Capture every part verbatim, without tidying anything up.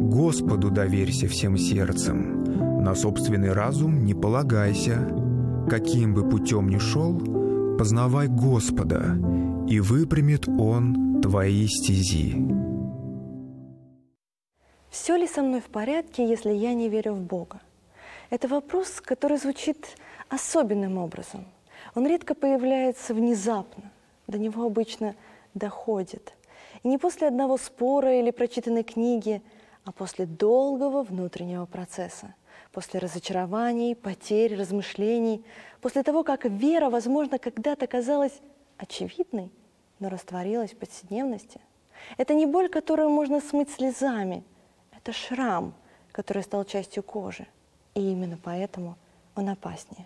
Господу доверься всем сердцем, на собственный разум не полагайся. Каким бы путем ни шел, познавай Господа, и выпрямит Он твои стези. Все ли со мной в порядке, если я не верю в Бога? Это вопрос, который звучит особенным образом. Он редко появляется внезапно, до него обычно доходит. И не после одного спора или прочитанной книги, а после долгого внутреннего процесса, после разочарований, потерь, размышлений, после того, как вера, возможно, когда-то казалась очевидной, но растворилась в повседневности. Это не боль, которую можно смыть слезами, это шрам, который стал частью кожи, и именно поэтому он опаснее.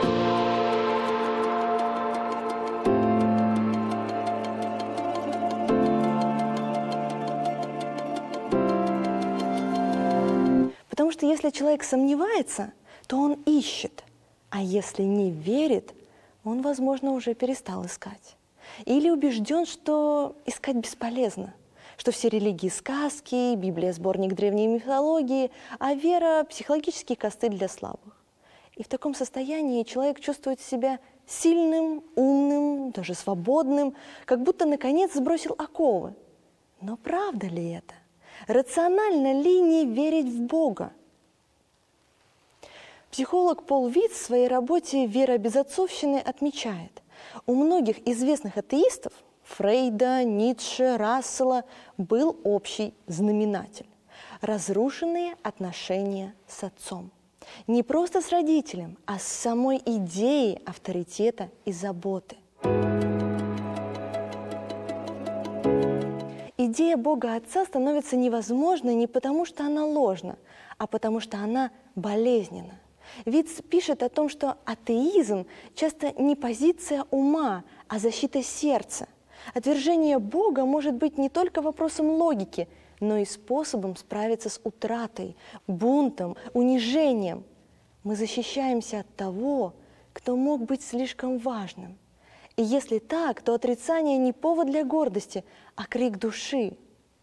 Потому что если человек сомневается, то он ищет, а если не верит, он, возможно, уже перестал искать. Или убежден, что искать бесполезно, что все религии — сказки, Библия — сборник древней мифологии, а вера — психологический костыль для слабых. И в таком состоянии человек чувствует себя сильным, умным, даже свободным, как будто наконец сбросил оковы. Но правда ли это? Рационально ли не верить в Бога? Психолог Пол Витц в своей работе «Вера безотцовщины» отмечает, у многих известных атеистов Фрейда, Ницше, Рассела был общий знаменатель – разрушенные отношения с отцом. Не просто с родителем, а с самой идеей авторитета и заботы. Идея Бога Отца становится невозможной не потому, что она ложна, а потому что она болезненна. Витц пишет о том, что атеизм часто не позиция ума, а защита сердца. Отвержение Бога может быть не только вопросом логики, но и способом справиться с утратой, бунтом, унижением. Мы защищаемся от того, кто мог быть слишком важным. И если так, то отрицание не повод для гордости, а крик души.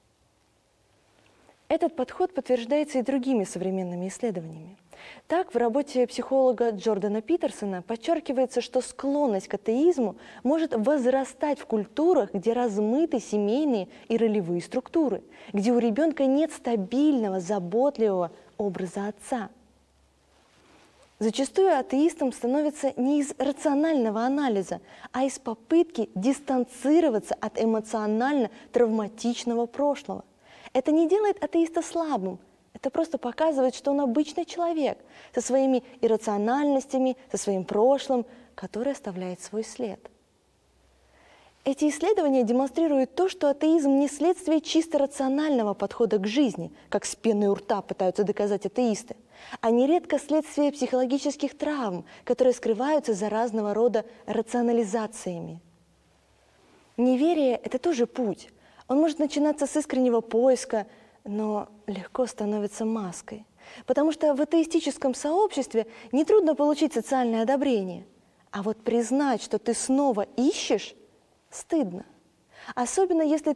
Этот подход подтверждается и другими современными исследованиями. Так, в работе психолога Джордана Питерсона подчеркивается, что склонность к атеизму может возрастать в культурах, где размыты семейные и ролевые структуры, где у ребенка нет стабильного, заботливого образа отца. Зачастую атеистом становится не из рационального анализа, а из попытки дистанцироваться от эмоционально-травматичного прошлого. Это не делает атеиста слабым, это просто показывает, что он обычный человек со своими иррациональностями, со своим прошлым, который оставляет свой след. Эти исследования демонстрируют то, что атеизм не следствие чисто рационального подхода к жизни, как с пеной у рта пытаются доказать атеисты, а нередко следствие психологических травм, которые скрываются за разного рода рационализациями. Неверие – это тоже путь. Он может начинаться с искреннего поиска, но легко становится маской. Потому что в атеистическом сообществе нетрудно получить социальное одобрение. А вот признать, что ты снова ищешь, стыдно. Особенно если